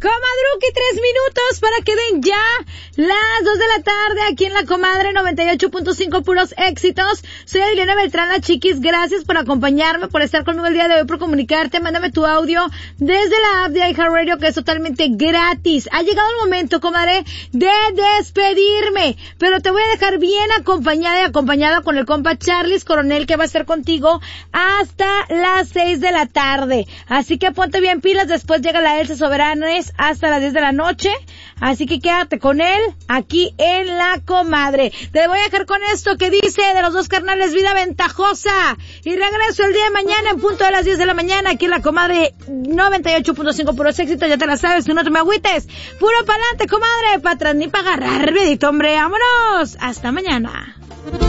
Comadruki, 3 minutos para que den ya las 2 de la tarde aquí en La Comadre 98.5 puros éxitos. Soy Adriana Beltrán, la Chiquis. Gracias por acompañarme, por estar conmigo el día de hoy, por comunicarte. Mándame tu audio desde la app de iHeartRadio, que es totalmente gratis. Ha llegado el momento, comadre, de despedirme, pero te voy a dejar bien acompañada y acompañada con el compa Charlis Coronel, que va a estar contigo hasta las 6 de la tarde. Así que ponte bien pilas, después llega la Elsa Soberanes hasta las 10 de la noche. Así que quédate con él aquí en La Comadre. Te voy a dejar con esto que dice de los dos carnales, Vida Ventajosa. Y regreso el día de mañana en punto de las 10 de la mañana aquí en La Comadre 98.5 puros éxitos. Ya te la sabes, tú no te me agüites. Puro pa'lante, comadre, para atrás ni para agarrar, vedito, hombre. Vámonos. Hasta mañana.